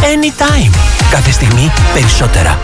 anytime. Κάθε στιγμή περισσότερα.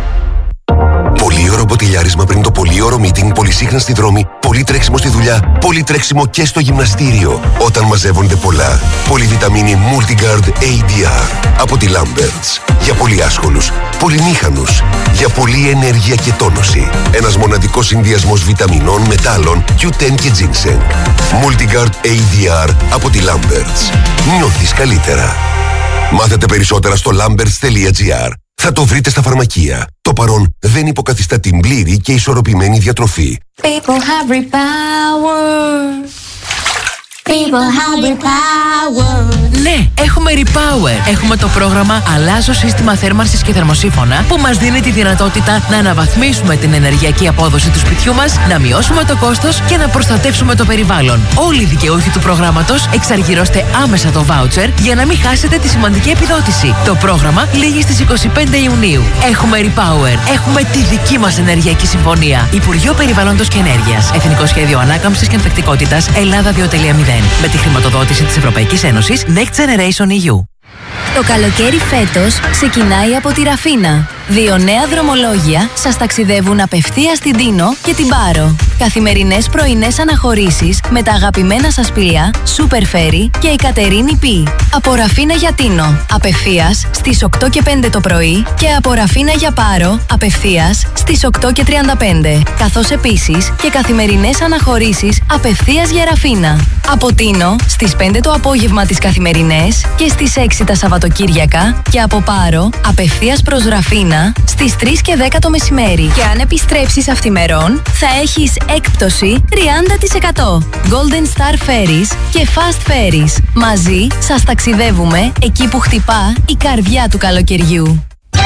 Πολύωρο μποτιλιάρισμα πριν το πολύωρο meeting, πολυσύχναστη δρόμη, πολύ τρέξιμο στη δουλειά, πολύ τρέξιμο και στο γυμναστήριο. Όταν μαζεύονται πολλά. Πολυβιταμίνη Multigard ADR από τη Lamberts. Για πολύ άσχολους, πολυμήχανους, για πολλή ενέργεια και τόνωση. Ένας μοναδικός συνδυασμός βιταμινών, μετάλλων, Q10 και ginseng. Multigard ADR από τη Lamberts. Νιώθεις καλύτερα. Μάθετε περισσότερα στο lamberts.gr. Θα το βρείτε στα φαρμακεία. Το παρόν δεν υποκαθιστά την πλήρη και ισορροπημένη διατροφή. People have repower. People have repower. Ναι, έχουμε Repower. Έχουμε το πρόγραμμα Αλλάζω σύστημα θέρμανσης και θερμοσύφωνα που μας δίνει τη δυνατότητα να αναβαθμίσουμε την ενεργειακή απόδοση του σπιτιού μας, να μειώσουμε το κόστος και να προστατεύσουμε το περιβάλλον. Όλοι οι δικαιούχοι του προγράμματος εξαργυρώστε άμεσα το voucher για να μην χάσετε τη σημαντική επιδότηση. Το πρόγραμμα λήγει στις 25 Ιουνίου. Έχουμε Repower. Έχουμε τη δική μας ενεργειακή συμφωνία. Υπουργείο Περιβάλλοντος και Ενέργειας. Εθνικό Σχέδιο Ανάκαμψης και Ανθεκτικότητας Ελλάδα 2.0. Με τη χρηματοδότηση της Ευρωπαϊκής Ένωσης Next Generation EU. Το καλοκαίρι φέτος ξεκινάει από τη Ραφίνα. 2 νέα δρομολόγια σας ταξιδεύουν απευθείας στην Τίνο και την Πάρο. Καθημερινές πρωινές αναχωρήσεις με τα αγαπημένα σας πλοία Super Ferry και η Κατερίνη Π. Από Ραφίνα για Τίνο, απευθείας στις 8 και 5 το πρωί και από Ραφίνα για Πάρο, απευθείας στις 8 και 35. Καθώς επίσης και καθημερινές αναχωρήσεις απευθείας για Ραφίνα. Από Τίνο στις 5 το απόγευμα τις καθημερινές και στις 6 τα Σαββατοκύριακα και από Πάρο απευθείας προς Ραφίνα στις 3 και 10 το μεσημέρι. Και αν επιστρέψεις αυθημερών, θα έχεις έκπτωση 30%. Golden Star Ferries και Fast Ferries. Μαζί σας ταξιδεύουμε εκεί που χτυπά η καρδιά του καλοκαιριού.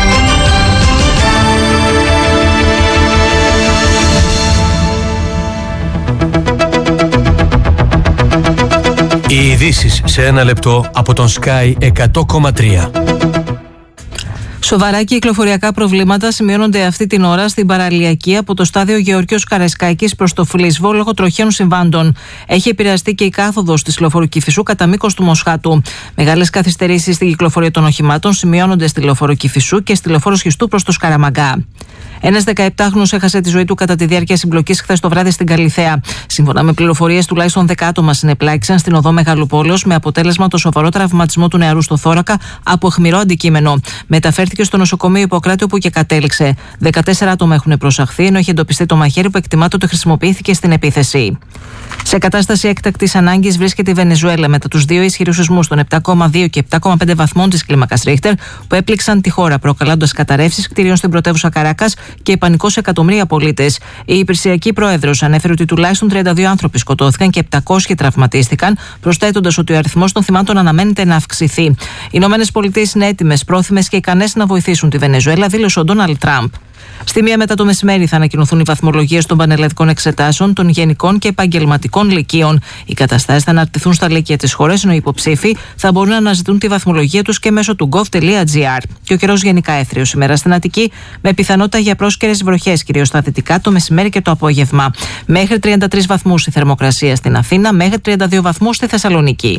Οι ειδήσεις σε 1 λεπτό από τον Sky 100,3. Σοβαρά κυκλοφοριακά προβλήματα σημειώνονται αυτή την ώρα στην παραλιακή από το στάδιο Γεωργίος Καραϊσκάκης προς το Φλίσβο λόγω τροχαίων συμβάντων. Έχει επηρεαστεί και η κάθοδος της λεωφόρου Κηφισού κατά μήκος του Μοσχάτου. Μεγάλες καθυστερήσεις στην κυκλοφορία των οχημάτων σημειώνονται στη λεωφόρο Κηφισού και στη λεωφόρο Σχιστού προς το Σκαραμαγκά. Ένας 17χρονος έχασε τη ζωή του κατά τη διάρκεια συμπλοκής χθες το βράδυ στην Καλιθέα. Σύμφωνα με πληροφορίες, τουλάχιστον 10 άτομα συνεπλάκησαν στην οδό Μεγαλοπόλεως με αποτέλεσμα το σοβαρό τραυματισμό του νεαρού στο θώρακα από αιχμηρό αντικείμενο. Μεταφέρθηκε στο νοσοκομείο Ιπποκράτη όπου και κατέληξε. 14 άτομα έχουν προσαχθεί, ενώ έχει εντοπιστεί το μαχαίρι που εκτιμάται ότι χρησιμοποιήθηκε στην επίθεση. Σε κατάσταση έκτακτης ανάγκης βρίσκεται η Βενεζουέλα μετά τους 2 ισχυρούς σεισμούς των 7,2 και 7,5 βαθμών της κλίμακας Ρίχτερ που έπληξαν τη χώρα, προκαλώντας καταρρεύσεις κτίριων στην πρωτεύουσα Καράκας και πανικό σε εκατομμύρια πολίτες. Η υπηρεσιακή πρόεδρος ανέφερε ότι τουλάχιστον 32 άνθρωποι σκοτώθηκαν και 700 τραυματίστηκαν, προσθέτοντας ότι ο αριθμός των θυμάτων αναμένεται να αυξηθεί. Οι Ηνωμένες Πολιτείες είναι έτοιμες, πρόθυμες και ικανές να βοηθήσουν τη Βενεζουέλα, δήλωσε ο Ντόναλντ Τραμπ. Στη 1 μετά το μεσημέρι θα ανακοινωθούν οι βαθμολογίες των πανελλαδικών εξετάσεων, των γενικών και επαγγελματικών λυκείων. Οι καταστάσεις θα αναρτηθούν στα λύκεια της χώρας, ενώ οι υποψήφοι θα μπορούν να αναζητούν τη βαθμολογία τους και μέσω του gov.gr. Και ο καιρός γενικά έθριος σήμερα στην Αττική, με πιθανότητα για πρόσκαιρες βροχές, κυρίως στα δυτικά, το μεσημέρι και το απόγευμα. Μέχρι 33 βαθμούς η θερμοκρασία στην Αθήνα, μέχρι 32 βαθμούς στη Θεσσαλονίκη.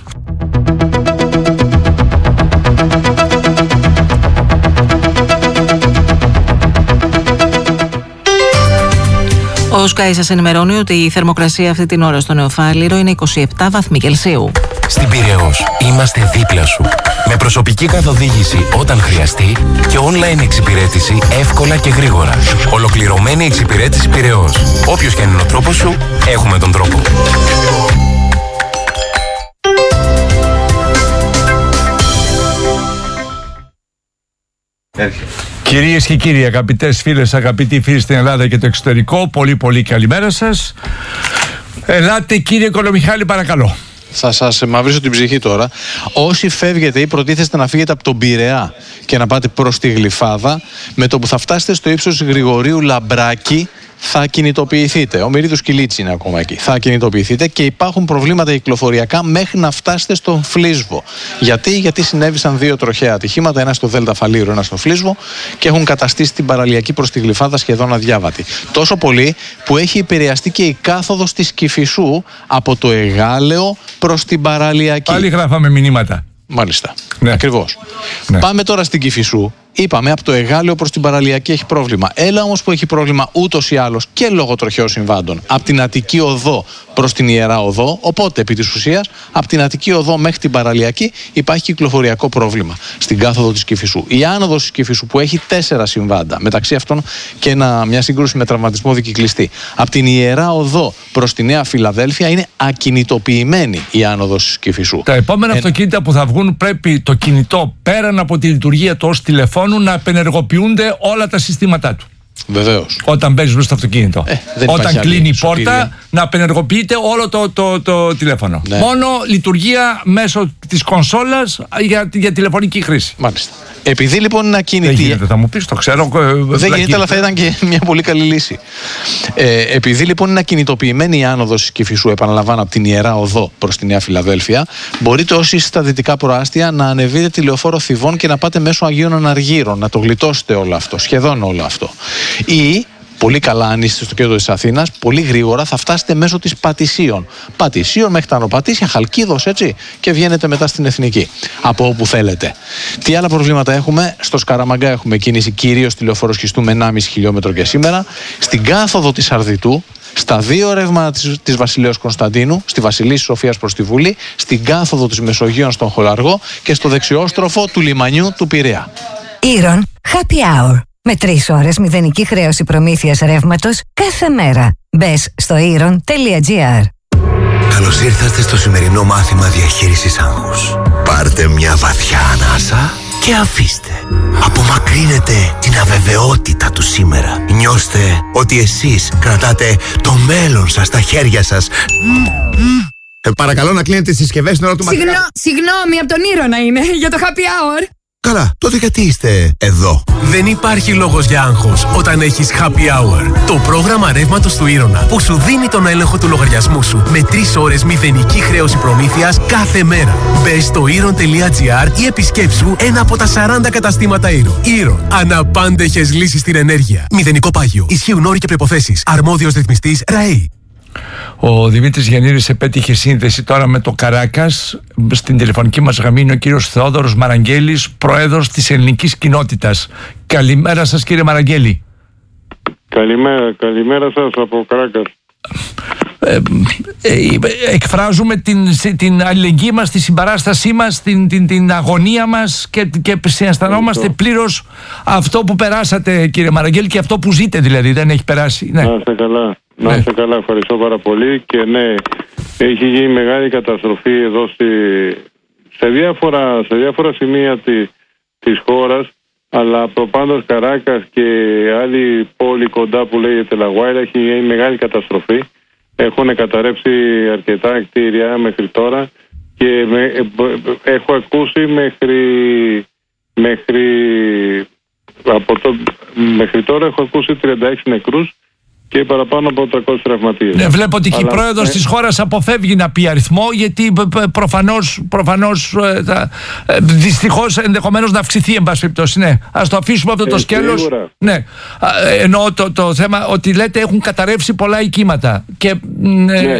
Ο Sky σας ενημερώνει ότι η θερμοκρασία αυτή την ώρα στο Νεοφάλιρο είναι 27 βαθμοί Κελσίου. Στην Πειραιώς είμαστε δίπλα σου. Με προσωπική καθοδήγηση όταν χρειαστεί και online εξυπηρέτηση εύκολα και γρήγορα. Ολοκληρωμένη εξυπηρέτηση Πειραιώς. Όποιος και αν είναι ο τρόπος σου, έχουμε τον τρόπο. Κυρίες και κύριοι, αγαπητές φίλες, αγαπητοί φίλοι στην Ελλάδα και το εξωτερικό, πολύ καλημέρα σας. Ελάτε κύριε Κολομιχάλη, παρακαλώ. Θα σας μαυρίσω την ψυχή τώρα. Όσοι φεύγετε ή προτίθεστε να φύγετε από τον Πειραιά και να πάτε προς τη Γλυφάδα, με το που θα φτάσετε στο ύψος Γρηγορίου Λαμπράκη, θα κινητοποιηθείτε. Ο Μυρίδος Κιλίτσι είναι ακόμα εκεί. Θα κινητοποιηθείτε και υπάρχουν προβλήματα κυκλοφοριακά μέχρι να φτάσετε στον Φλίσβο. Γιατί συνέβησαν 2 τροχαία ατυχήματα, ένα στο Δέλτα Φαλήρου, ένα στο Φλίσβο, και έχουν καταστήσει την παραλιακή προς τη Γλυφάδα σχεδόν αδιάβατη. Τόσο πολύ που έχει επηρεαστεί και η κάθοδος της Κηφισού από το Εγάλεο προς την παραλιακή. Πάλι γράφαμε μηνύματα. Μάλιστα. Ναι. Ακριβώς. Ναι. Πάμε τώρα στην Κηφισού. Είπαμε από το Εγάλεο προς την Παραλιακή έχει πρόβλημα. Έλα όμως που έχει πρόβλημα ούτως ή άλλως και λόγω τροχαίων συμβάντων. Από την Αττική Οδό προς την Ιερά Οδό. Οπότε επί της ουσίας από την Αττική Οδό μέχρι την Παραλιακή υπάρχει κυκλοφοριακό πρόβλημα στην κάθοδο της Κηφισού. Η άνοδος της Κηφισού που έχει 4 συμβάντα, μεταξύ αυτών και μια σύγκρουση με τραυματισμό δικυκλιστή. Από την Ιερά Οδό προς τη Νέα Φιλαδέλφια είναι ακινητοποιημένη η άνοδος της Κηφισού. Τα επόμενα αυτοκίνητα που θα βγουν πρέπει το κινητό πέραν από τη λειτουργία του ως τηλεφώνου να απενεργοποιούνται όλα τα συστήματά του. Βεβαίως. Όταν μπαίνεις μέσα στο αυτοκίνητο. Όταν κλείνει η πόρτα, να απενεργοποιείται όλο το τηλέφωνο. Ναι. Μόνο λειτουργία μέσω της κονσόλας για τηλεφωνική χρήση. Μάλιστα. Επειδή λοιπόν είναι ακίνητη. Δεν γίνεται, θα μου πεις, το ξέρω. Δεν γίνεται, αλλά θα ήταν και μια πολύ καλή λύση. Επειδή λοιπόν είναι ακινητοποιημένη η άνοδος της Κηφισού, επαναλαμβάνω, από την Ιερά Οδό προς τη Νέα Φιλαδέλφια, μπορείτε όσοι είστε στα δυτικά προάστια να ανεβείτε τη λεωφόρο Θηβών και να πάτε μέσω Αγίων Αναργύρων, να το γλιτώσετε όλο αυτό, σχεδόν όλο αυτό. Ή πολύ καλά, αν είστε στο κέντρο της Αθήνας, πολύ γρήγορα θα φτάσετε μέσω της Πατησίων. Πατησίων μέχρι τα Νοπατήσια, Χαλκίδος, έτσι, και βγαίνετε μετά στην Εθνική. Από όπου θέλετε. Τι άλλα προβλήματα έχουμε? Στο Σκαραμαγκά έχουμε κίνηση κυρίως στη λεωφόρο Σχιστού με 1,5 χιλιόμετρο και σήμερα. Στην κάθοδο της Αρδιτού, στα 2 ρεύματα της Βασιλέως Κωνσταντίνου, στη Βασιλής Σοφίας προς τη Βουλή, στην κάθοδο της Μεσογείων στον Χολαργό και στο δεξιόστροφο του λιμανιού του Πειραιά. Ήρων Happy Hour. Με 3 ώρες μηδενική χρέωση προμήθειας ρεύματος κάθε μέρα. Μπες στο iron.gr. Καλώς ήρθατε στο σημερινό μάθημα διαχείρισης άγχους. Πάρτε μια βαθιά ανάσα και αφήστε. Απομακρύνετε την αβεβαιότητα του σήμερα. Νιώστε ότι εσείς κρατάτε το μέλλον σας στα χέρια σας. Παρακαλώ να κλείνετε τις συσκευές στην ώρα του μαθήματος. Συγγνώμη, από τον Ήρωνα είναι, για το happy hour. Καλά, τότε γιατί είστε εδώ? Δεν υπάρχει λόγος για άγχος όταν έχεις Happy Hour. Το πρόγραμμα ρεύματος του Ήρωνα που σου δίνει τον έλεγχο του λογαριασμού σου με 3 ώρες μηδενική χρέωση προμήθειας κάθε μέρα. Μπες στο iron.gr ή επισκέψου ένα από τα 40 καταστήματα Ήρωνα. Ήρωνα. Αναπάντεχες λύσεις στην ενέργεια. Μηδενικό πάγιο. Ισχύουν όροι και προϋποθέσεις. Αρμόδιος ρυθμιστής ΡΑΕΗ. Ο Δημήτρης Γιαννήρης επέτυχε σύνδεση τώρα με το Καράκας. Στην τηλεφωνική μας γραμμή είναι ο κύριος Θεόδωρος Μαραγγέλης, πρόεδρος της ελληνικής κοινότητας. Καλημέρα σας, κύριε Μαραγγέλη. Καλημέρα σας από Καράκας. Εκφράζουμε την αλληλεγγύη μας, τη συμπαράστασή μας, την αγωνία μας και συναισθανόμαστε πλήρως αυτό που περάσατε, κύριε Μαραγγέλη, και αυτό που ζείτε, δηλαδή δεν έχει περάσει. Ναι. Να είστε καλά. Να είστε καλά, ευχαριστώ πάρα πολύ. Και ναι, έχει γίνει μεγάλη καταστροφή εδώ σε διάφορα σημεία της χώρας, αλλά προπάντως Καράκας και άλλη πόλη κοντά που λέγεται Λαγουάιρα έχει γίνει μεγάλη καταστροφή. Έχουν καταρρεύσει αρκετά κτίρια μέχρι τώρα και έχω ακούσει μέχρι τώρα έχω ακούσει 36 νεκρούς και παραπάνω από 300 τραυματίες. Ναι, βλέπω ότι και η πρόεδρος της χώρας αποφεύγει να πει αριθμό, γιατί προφανώς δυστυχώς ενδεχομένως να αυξηθεί, εν πάση περιπτώσει. Ναι, ας το αφήσουμε αυτό το σκέλος. Σίγουρα. Ναι, εννοώ το θέμα ότι λέτε έχουν καταρρεύσει πολλά οικήματα και ναι.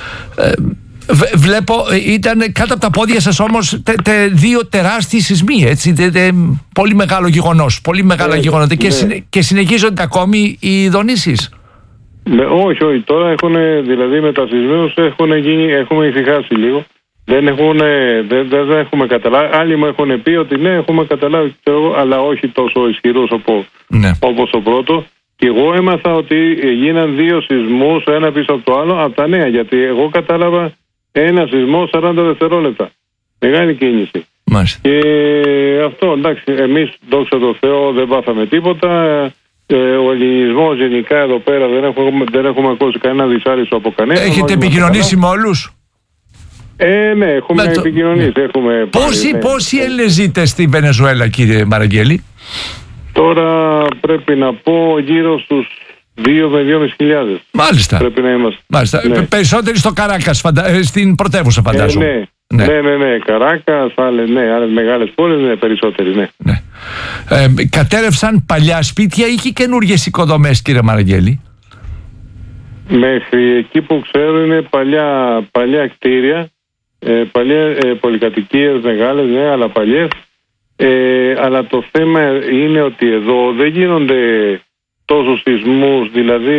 Βλέπω ήταν κάτω από τα πόδια σας όμως 2 τεράστιοι σεισμοί, έτσι, πολύ μεγάλο γεγονός, πολύ μεγάλα γεγονότα και συνεχίζονται ακόμη οι δονήσεις. Όχι, τώρα δηλαδή με τα σεισμούς έχουμε ησυχάσει λίγο. Δεν έχουμε καταλάβει. Άλλοι μου έχουν πει ότι ναι, έχουμε καταλάβει, αλλά όχι τόσο ισχυρούς όπως το πρώτο. Και εγώ έμαθα ότι γίναν 2 σεισμούς, ένα πίσω από το άλλο, από τα νέα. Γιατί εγώ κατάλαβα ένα σεισμό 40 δευτερόλεπτα. Μεγάλη κίνηση. Μάλιστα. Και αυτό, εντάξει, εμείς δόξα τω Θεώ δεν πάθαμε τίποτα. Ο ελληνισμός γενικά εδώ πέρα δεν έχουμε ακούσει κανένα δυσάρεστο από κανένα. Έχετε επικοινωνήσει με όλους? Ναι, έχουμε επικοινωνήσει. Πόσοι Έλληνες ζείτε στη Βενεζουέλα, κύριε Μαραγγέλη? Τώρα πρέπει να πω γύρω στους 2 με 2.500. Μάλιστα. Πρέπει να είμαστε. Μάλιστα. Ναι. Περισσότεροι στο Καράκας, στην πρωτεύουσα, φαντάζομαι. Ναι. Καράκας, άλλες μεγάλες πόλεις, περισσότεροι, ναι. Κατέρευσαν παλιά σπίτια ή και καινούργιες οικοδομές, κύριε Μαραγγέλη? Μέχρι εκεί που ξέρω είναι παλιά κτίρια. πολυκατοικίες μεγάλες, ναι, αλλά παλιές. Αλλά το θέμα είναι ότι εδώ δεν γίνονται τόσους σεισμούς, δηλαδή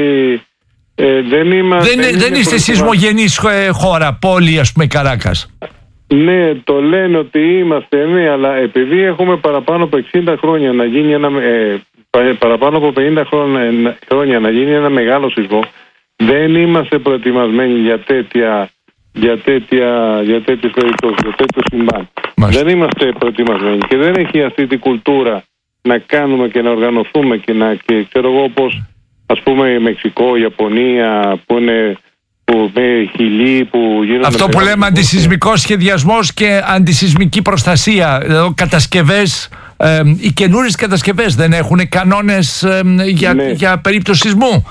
δεν είστε σεισμογενής χώρα, πόλη, ας πούμε, Καράκας. Ναι, το λένε ότι είμαστε, ναι, αλλά επειδή έχουμε παραπάνω από 60 χρόνια να γίνει παραπάνω από 50 χρόνια να γίνει ένα μεγάλο σεισμό, δεν είμαστε προετοιμασμένοι για τέτοιες περιπτώσεις, για τέτοιο συμβάν. Δεν είμαστε προετοιμασμένοι και δεν έχει αυτή την κουλτούρα να κάνουμε και να οργανωθούμε και ξέρω εγώ πώς, ας πούμε, Μεξικό, Ιαπωνία, Χιλή, που γίνονται. Αυτό που λέμε αντισυσμικός σχεδιασμός και αντισυσμική προστασία, κατασκευές. Οι καινούριες κατασκευές δεν έχουν κανόνες για περίπτωση σεισμού?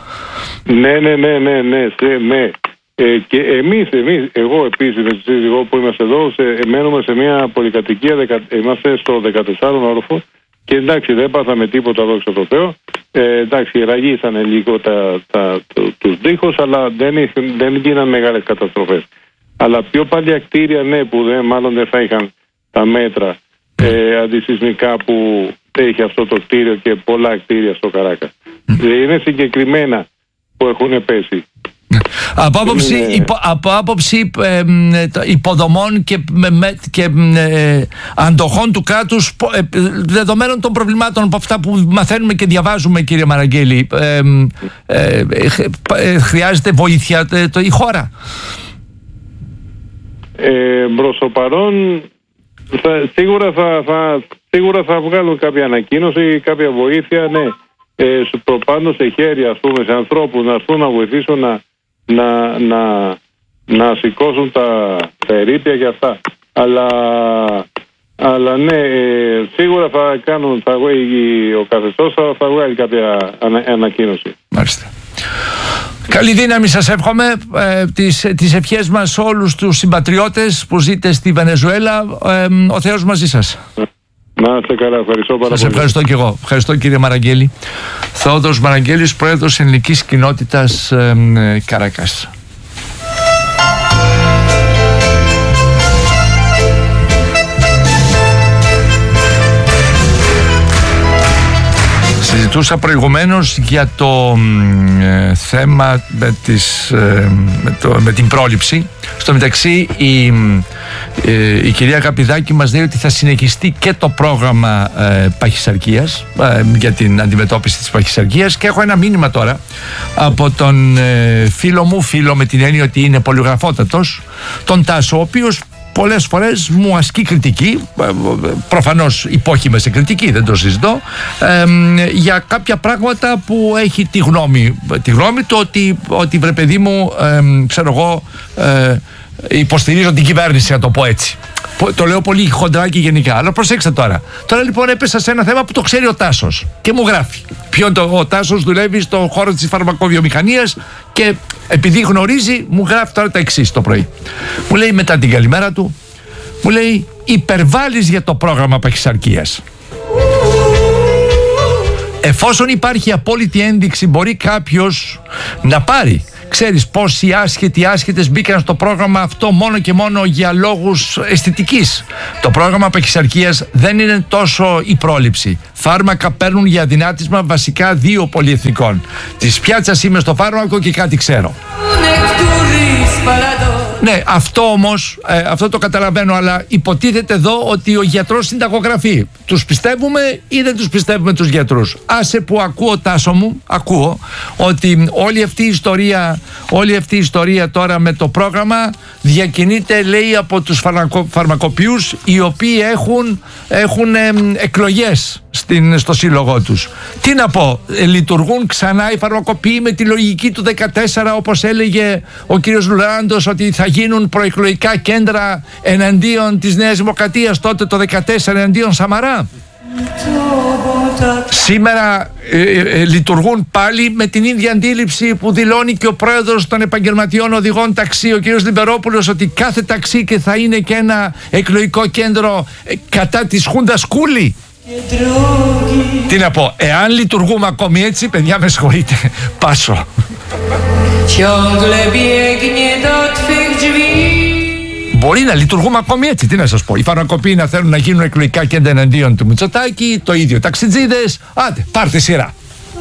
Ναι. Και εγώ επίσης με τη σύζυγό που είμαστε εδώ, μένουμε σε μια πολυκατοικία, είμαστε στο 14ο όροφο και εντάξει, δεν πάθαμε τίποτα, δόξα τω Θεώ. Εντάξει, ραγίσανε λίγο τους τοίχους, αλλά δεν γίναν μεγάλες καταστροφές. Αλλά πιο παλιά κτίρια, ναι, που μάλλον δεν θα είχαν τα μέτρα αντισυσμικά που έχει αυτό το κτίριο και πολλά κτίρια στο Καράκα. Είναι συγκεκριμένα που έχουν πέσει. Από άποψη υποδομών και αντοχών του κράτους, δεδομένων των προβλημάτων από αυτά που μαθαίνουμε και διαβάζουμε, κύριε Μαραγκέλη, χρειάζεται βοήθεια η χώρα? Προς το παρόν σίγουρα θα βγάλουν κάποια ανακοίνωση, κάποια βοήθεια, ναι. Προπάνω σε χέρια, ας πούμε, σε ανθρώπους να έρθουν να βοηθήσουν να σηκώσουν τα ερείπια και αυτά. Αλλά ναι, σίγουρα θα κάνουν, ο καθεστώς θα βγάλει κάποια ανακοίνωση. Μάλιστα. Καλή δύναμη σας εύχομαι, τις ευχές μας όλους τους συμπατριώτες που ζείτε στη Βενεζουέλα. Ο Θεός μαζί σας. Να είστε καλά, ευχαριστώ πάρα πολύ. Σας ευχαριστώ και εγώ. Ευχαριστώ, κύριε Μαραγκέλη. Θεόδωρος Μαραγκέλης, πρόεδρος Ελληνικής Κοινότητας Καράκας. Συζητούσα προηγουμένως για το θέμα με την πρόληψη. Στο μεταξύ η κυρία Γαπηδάκη μας λέει ότι θα συνεχιστεί και το πρόγραμμα παχυσαρκίας για την αντιμετώπιση της παχυσαρκίας, και έχω ένα μήνυμα τώρα από τον φίλο με την έννοια ότι είναι πολυγραφότατος, τον Τάσο, ο οποίος πολλές φορές μου ασκεί κριτική, προφανώς υπόχειμε σε κριτική, δεν το συζητώ, για κάποια πράγματα που έχει τη γνώμη του ότι βρε παιδί μου, ξέρω εγώ, υποστηρίζω την κυβέρνηση, να το πω έτσι. Το λέω πολύ χοντρά και γενικά, αλλά προσέξτε τώρα. Τώρα λοιπόν έπεσα σε ένα θέμα που το ξέρει ο Τάσος και μου γράφει. Ο Τάσος δουλεύει στον χώρο της φαρμακοβιομηχανίας και επειδή γνωρίζει, μου γράφει τώρα τα εξής το πρωί. Μου λέει μετά την καλημέρα του, μου λέει, υπερβάλλεις για το πρόγραμμα παχυσαρκίας. Εφόσον υπάρχει απόλυτη ένδειξη, μπορεί κάποιος να πάρει. Ξέρεις πόσοι άσχετες μπήκαν στο πρόγραμμα αυτό μόνο και μόνο για λόγους αισθητικής. Το πρόγραμμα παχυσαρκίας δεν είναι τόσο η πρόληψη. Φάρμακα παίρνουν για αδυνάτισμα βασικά 2 πολυεθνικών. Της πιάτσας είμαι στο φάρμακο και κάτι ξέρω. Ναι, αυτό όμως, αυτό το καταλαβαίνω, αλλά υποτίθεται εδώ ότι ο γιατρός συνταγογραφεί. Τους πιστεύουμε ή δεν τους πιστεύουμε τους γιατρούς? Άσε που ακούω, Τάσο μου, ακούω ότι όλη αυτή η ιστορία τώρα με το πρόγραμμα διακινείται, λέει, από τους φαρμακοποιούς, οι οποίοι έχουν εκλογές στο σύλλογό τους. Τι να πω, λειτουργούν ξανά οι φαρμακοποιοί με τη λογική του 14, όπως έλεγε ο κύριος Λουράντος, ότι θα γίνουν προεκλογικά κέντρα εναντίον της Νέας Δημοκρατίας τότε το 14, εναντίον Σαμαρά. Σήμερα λειτουργούν πάλι με την ίδια αντίληψη που δηλώνει και ο πρόεδρος των επαγγελματιών οδηγών ταξί, ο κ. Λιμπερόπουλος, ότι κάθε ταξί και θα είναι και ένα εκλογικό κέντρο κατά της Χούντας Κούλη. Τι να πω, εάν λειτουργούμε ακόμη έτσι, παιδιά, με συγχωρείτε, πάσω. Μπορεί να λειτουργούμε ακόμη έτσι, τι να σας πω. Οι φαρμακοποιοί να θέλουν να γίνουν εκλογικά κέντρα εναντίον του Μητσοτάκη, το ίδιο ταξιτζίδες. Άντε, πάρτε σειρά.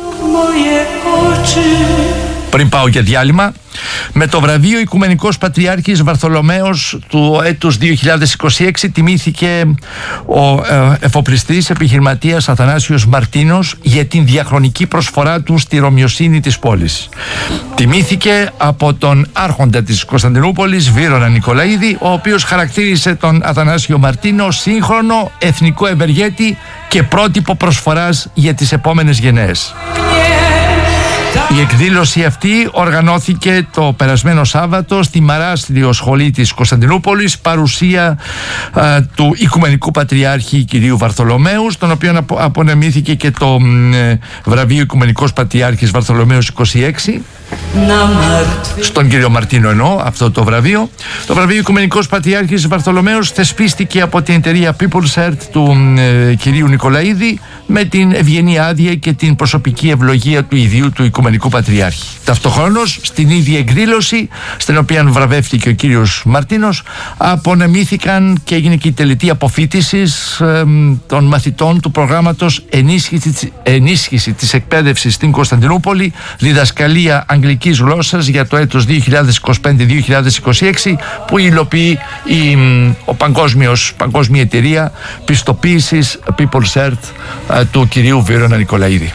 Πριν πάω για διάλειμμα, με το βραβείο Οικουμενικός Πατριάρχης Βαρθολομαίος του έτους 2026 τιμήθηκε ο εφοπλιστής επιχειρηματίας Αθανάσιος Μαρτίνος για την διαχρονική προσφορά του στη ρωμιοσύνη της πόλης. Τιμήθηκε από τον άρχοντα της Κωνσταντινούπολης, Βύρωνα Νικολαίδη, ο οποίος χαρακτήρισε τον Αθανάσιο Μαρτίνο σύγχρονο εθνικό ευεργέτη και πρότυπο προσφοράς για τις επόμενες γενναίες. Η εκδήλωση αυτή οργανώθηκε το περασμένο Σάββατο στη Μαράστριο Σχολή της Κωνσταντινούπολης, παρουσία του Οικουμενικού Πατριάρχη κυρίου Βαρθολομαίου, στον οποίο απονεμήθηκε και το βραβείο Οικουμενικός Πατριάρχης Βαρθολομαίος 26. Στον κύριο Μαρτίνο εννοώ αυτό το βραβείο. Το βραβείο Οικουμενικός Πατριάρχης Βαρθολομαίος θεσπίστηκε από την εταιρεία People's Earth του κυρίου Νικολαίδη με την ευγενή άδεια και την προσωπική ευλογία του ιδίου του Οικουμενικού Πατριάρχη. Ταυτοχρόνως στην ίδια εκδήλωση, στην οποία βραβεύτηκε ο κύριος Μαρτίνος, απονεμήθηκαν και έγινε και η τελετή αποφοίτησης των μαθητών του προγράμματος ενίσχυση της εκπαίδευσης στην Κωνσταντινούπολη, διδασκαλία αγγλικής γλώσσας για το έτος 2025-2026, που υλοποιεί ο παγκόσμια εταιρεία πιστοποίησης People's Earth του κυρίου Βύρωνα Νικολαίδη.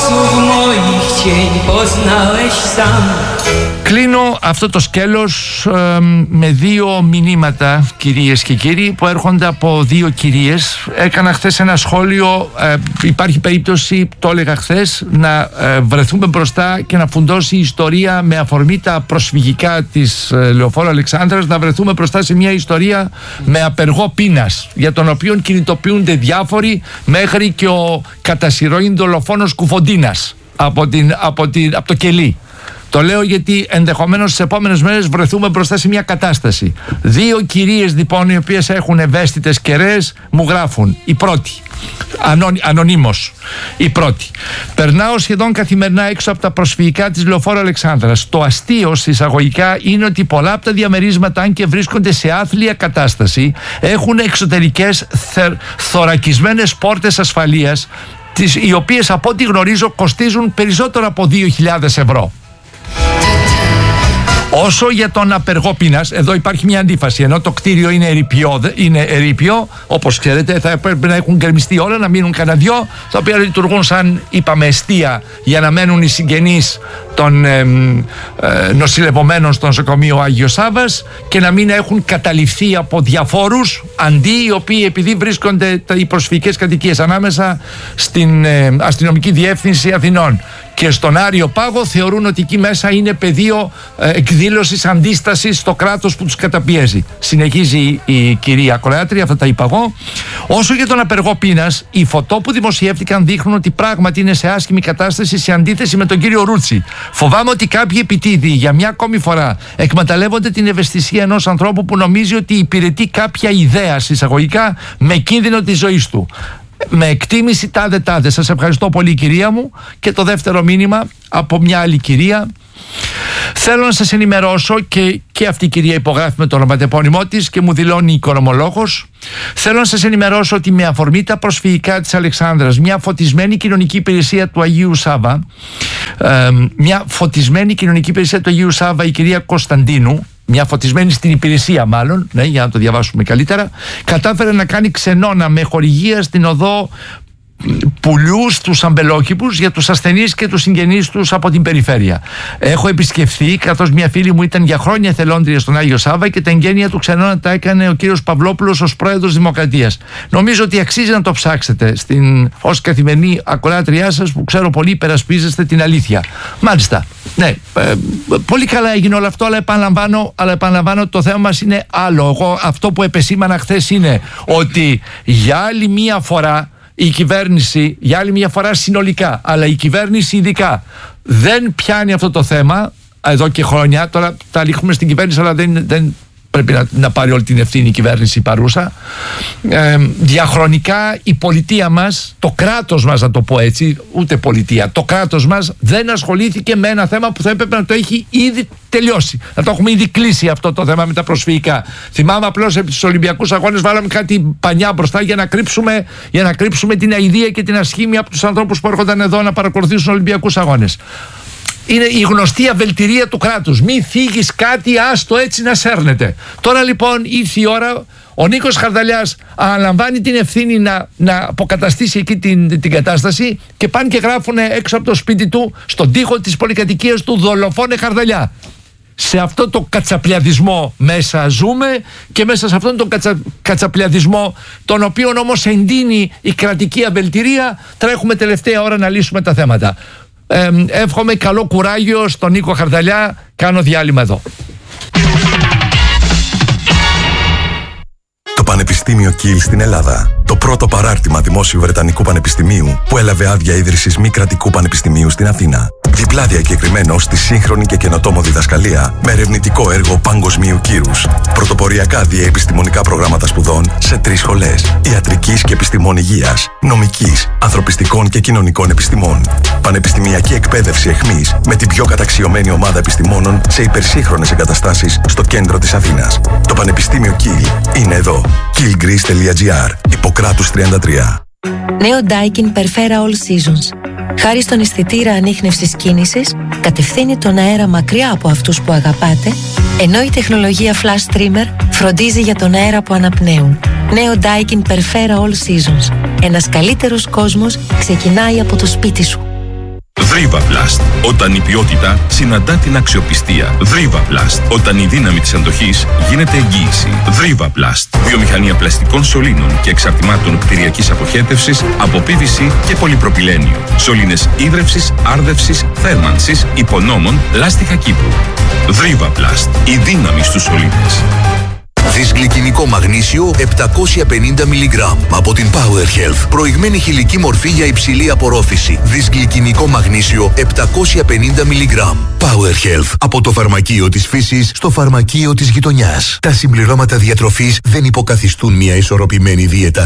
Κλείνω αυτό το σκέλος με δύο μηνύματα, κυρίες και κύριοι, που έρχονται από δύο κυρίες. Έκανα χθες ένα σχόλιο, υπάρχει περίπτωση, το έλεγα χθες, να βρεθούμε μπροστά και να φουντώσει η ιστορία με αφορμή τα προσφυγικά της Λεωφόρου Αλεξάνδρας, να βρεθούμε μπροστά σε μια ιστορία με απεργό πείνας, για τον οποίο κινητοποιούνται διάφοροι, μέχρι και ο κατά συρροήν δολοφόνος Κουφοντίνας από το κελί. Το λέω γιατί ενδεχομένως στις επόμενες μέρες βρεθούμε μπροστά σε μια κατάσταση. Δύο κυρίες λοιπόν, οι οποίες έχουν ευαίσθητες κεραίες, μου γράφουν. Η πρώτη, ανωνύμως, η πρώτη: περνάω σχεδόν καθημερινά έξω από τα προσφυγικά της Λεωφόρου Αλεξάνδρας. Το αστείο εισαγωγικά είναι ότι πολλά από τα διαμερίσματα, αν και βρίσκονται σε άθλια κατάσταση, έχουν εξωτερικές θωρακισμένες πόρτες ασφαλείας, οι οποίες από ό,τι γνωρίζω κοστίζουν περισσότερο από 2.000 ευρώ. Όσο για τον απεργό πείνας, εδώ υπάρχει μια αντίφαση. Ενώ το κτίριο είναι ερείπιο, όπως ξέρετε, θα πρέπει να έχουν γκρεμιστεί όλα, να μείνουν κανένα δυο, τα οποία λειτουργούν σαν, είπαμε, εστία για να μένουν οι συγγενείς των νοσηλευομένων στο νοσοκομείο Άγιος Σάββας και να μην έχουν καταληφθεί από διαφόρους, αντί οι οποίοι, επειδή βρίσκονται οι προσφυγικές κατοικίες ανάμεσα στην αστυνομική διεύθυνση Αθηνών και στον Άριο Πάγο, θεωρούν ότι εκεί μέσα είναι πεδίο εκδήλωσης αντίστασης στο κράτος που τους καταπιέζει. Συνεχίζει η κυρία Κορεάτρια, αυτά τα είπα εγώ. Όσο για τον απεργό πείνας, οι φωτό που δημοσιεύτηκαν δείχνουν ότι πράγματι είναι σε άσχημη κατάσταση σε αντίθεση με τον κύριο Ρούτσι. Φοβάμαι ότι κάποιοι επιτίδιοι για μια ακόμη φορά εκμεταλλεύονται την ευαισθησία ενός ανθρώπου που νομίζει ότι υπηρετεί κάποια ιδέα, εισαγωγικά, με κίνδυνο της ζωής του. Με εκτίμηση τάδε. Σας ευχαριστώ πολύ, κυρία μου. Και το δεύτερο μήνυμα από μια άλλη κυρία. Θέλω να σας ενημερώσω, και αυτή η κυρία υπογράφει με το ονοματεπώνυμό της και μου δηλώνει οικονομολόγος. Θέλω να σας ενημερώσω ότι με αφορμή τα προσφυγικά της Αλεξάνδρας, μια φωτισμένη κοινωνική υπηρεσία του Αγίου Σάβα, η κυρία Κωνσταντίνου, μια φωτισμένη στην υπηρεσία μάλλον, ναι, για να το διαβάσουμε καλύτερα, κατάφερε να κάνει ξενώνα με χορηγία στην οδό πουλιού στους αμπελόκηπους για τους ασθενείς και τους συγγενείς τους από την περιφέρεια. Έχω επισκεφθεί, καθώς μια φίλη μου ήταν για χρόνια εθελόντρια στον Άγιο Σάββα και τα εγγένεια του ξενώνα τα έκανε ο κύριος Παυλόπουλος ως πρόεδρος Δημοκρατίας. Νομίζω ότι αξίζει να το ψάξετε ως καθημερινή ακροάτριά σας, που ξέρω πολύ υπερασπίζεστε την αλήθεια. Μάλιστα. Ναι, πολύ καλά έγινε όλο αυτό, αλλά επαναλαμβάνω, το θέμα μας είναι άλλο. Εγώ αυτό που επεσήμανα χθες είναι ότι για άλλη μία φορά η κυβέρνηση, για άλλη μια φορά συνολικά, αλλά η κυβέρνηση ειδικά, δεν πιάνει αυτό το θέμα εδώ και χρόνια. Τώρα τα ρίχνουμε στην κυβέρνηση, αλλά δεν πρέπει να πάρει όλη την ευθύνη η κυβέρνηση παρούσα. Διαχρονικά η πολιτεία μας, το κράτος μας, να το πω έτσι, ούτε πολιτεία, το κράτος μας δεν ασχολήθηκε με ένα θέμα που θα έπρεπε να το έχει ήδη τελειώσει. Να το έχουμε ήδη κλείσει αυτό το θέμα με τα προσφυγικά. Θυμάμαι απλώς επί τους Ολυμπιακούς Αγώνες βάλαμε κάτι πανιά μπροστά για να κρύψουμε την αηδία και την ασχήμια από τους ανθρώπους που έρχονταν εδώ να παρακολουθήσουν Ολυμπιακούς Αγώνες. Είναι η γνωστή αβελτηρία του κράτους. Μη θίγεις κάτι, άστο έτσι να σέρνεται. Τώρα λοιπόν ήρθε η ώρα, ο Νίκος Χαρδαλιάς αναλαμβάνει την ευθύνη να αποκαταστήσει εκεί την κατάσταση και πάνε και γράφουν έξω από το σπίτι του, στον τοίχο της πολυκατοικίας του, δολοφόνε Χαρδαλιά. Σε αυτό το κατσαπλιαδισμό μέσα ζούμε και μέσα σε αυτόν τον κατσαπλιαδισμό, τον οποίο όμως εντείνει η κρατική αβελτηρία, τρέχουμε τελευταία ώρα να λύσουμε τα θέματα. Εύχομαι καλό κουράγιο στον Νίκο Χαρδαλιά. Κάνω διάλειμμα εδώ. Το Πανεπιστήμιο Κιλ στην Ελλάδα. Το πρώτο παράρτημα δημόσιου Βρετανικού Πανεπιστημίου που έλαβε άδεια ίδρυσης μη κρατικού πανεπιστημίου στην Αθήνα. Διπλά διακεκριμένο στη σύγχρονη και καινοτόμο διδασκαλία με ερευνητικό έργο παγκοσμίου κύρους. Πρωτοποριακά διαεπιστημονικά προγράμματα σπουδών σε 3 σχολές. Ιατρικής και επιστημών υγείας, νομικής, ανθρωπιστικών και κοινωνικών επιστημών. Πανεπιστημιακή εκπαίδευση εχμής με την πιο καταξιωμένη ομάδα επιστημόνων σε υπερσύγχρονες εγκαταστάσεις στο κέντρο της Αθήνας. Το Πανεπιστήμιο Κιλ είναι εδώ. killgreece.gr. Ιπποκράτους 33. Νέο Daikin Perfera All Seasons. Χάρη στον αισθητήρα ανίχνευσης κίνησης, κατευθύνει τον αέρα μακριά από αυτούς που αγαπάτε, ενώ η τεχνολογία Flash Trimmer φροντίζει για τον αέρα που αναπνέουν. Νέο Daikin Perfera All Seasons. Ένας καλύτερος κόσμος ξεκινάει από το σπίτι σου. Drivaplast. Όταν η ποιότητα συναντά την αξιοπιστία. Drivaplast. Όταν η δύναμη της αντοχής γίνεται εγγύηση. Drivaplast. Βιομηχανία πλαστικών σωλήνων και εξαρτημάτων κτηριακής αποχέτευσης από PVC και πολυπροπυλένιο. Σωλήνες ίδρευσης, άρδευσης, θέρμανσης, υπονόμων, λάστιχα Κύπρου. Drivaplast. Η δύναμη στους σωλήνες. Δυσγλυκινικό μαγνήσιο 750 mg από την Power Health. Προηγμένη χηλική μορφή για υψηλή απορρόφηση. Δυσγλυκινικό μαγνήσιο 750 mg. Power Health. Από το φαρμακείο της φύσης στο φαρμακείο της γειτονιάς. Τα συμπληρώματα διατροφής δεν υποκαθιστούν μια ισορροπημένη δίαιτα.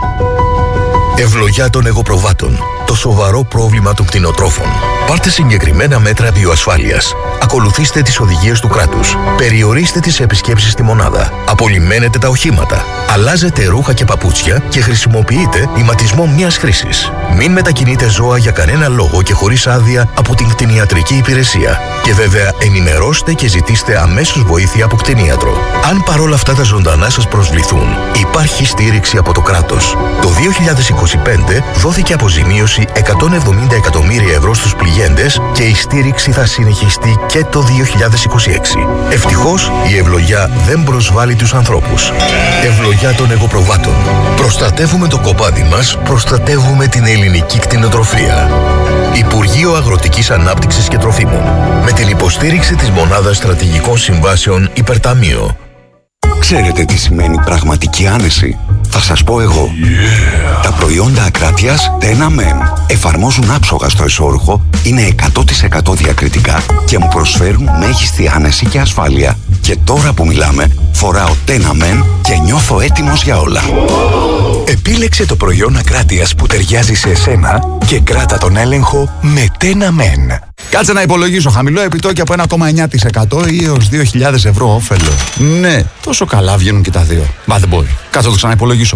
Ευλογιά των εγωπροβάτων. Το σοβαρό πρόβλημα των κτηνοτρόφων. Πάρτε συγκεκριμένα μέτρα βιοασφάλειας. Ακολουθήστε τις οδηγίες του κράτους. Περιορίστε τις επισκέψεις στη μονάδα. Απολυμμένετε τα οχήματα. Αλλάζετε ρούχα και παπούτσια και χρησιμοποιείτε ηματισμό μιας χρήσης. Μην μετακινείτε ζώα για κανένα λόγο και χωρίς άδεια από την κτηνιατρική υπηρεσία. Και βέβαια ενημερώστε και ζητήστε αμέσως βοήθεια από κτηνίατρο. Αν παρόλα αυτά τα ζωντανά σας προσβληθούν, υπάρχει στήριξη από το κράτος. Το 2025 δόθηκε αποζημίωση 170 εκατομμύρια ευρώ στους πληγέντες και η στήριξη θα συνεχιστεί και το 2026. Ευτυχώς η ευλογιά δεν προσβάλλει τους ανθρώπους. Ευλογιά των εγωπροβάτων. Προστατεύουμε το κοπάδι μας, προστατεύουμε την ελληνική κτηνοτροφία. Υπουργείο Αγροτικής Ανάπτυξης και Τροφίμων. Με την υποστήριξη της Μονάδας Στρατηγικών Συμβάσεων Υπερταμείο. Ξέρετε τι σημαίνει πραγματική άνεση? Θα σας πω εγώ. Τα προϊόντα Ακράτειας Tenamen εφαρμόζουν άψογα στο εσώρουχο, είναι 100% διακριτικά και μου προσφέρουν μέγιστη άνεση και ασφάλεια. Και τώρα που μιλάμε, φοράω Tenamen και νιώθω έτοιμος για όλα. Επίλεξε το προϊόν Ακράτειας που ταιριάζει σε εσένα και κράτα τον έλεγχο με Tenamen. Κάτσε να υπολογίσω. Χαμηλό επιτόκιο από 1,9% ή έως 2.000 ευρώ όφελο. Ναι, τόσο καλά βγαίνουν και τα δύο. Μα δεν μπορεί. Κάτσε να το ξαναυπολογίσω.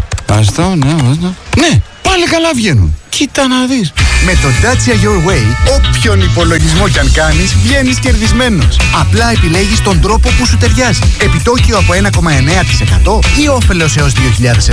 Ναι, πάλι καλά βγαίνουν. Κοίτα να δεις. Με το Dacia Your Way, όποιον υπολογισμό κι αν κάνεις, βγαίνεις κερδισμένος. Απλά επιλέγεις τον τρόπο που σου ταιριάζει. Επιτόκιο από 1,9% ή όφελος έως 2.000 ευρώ.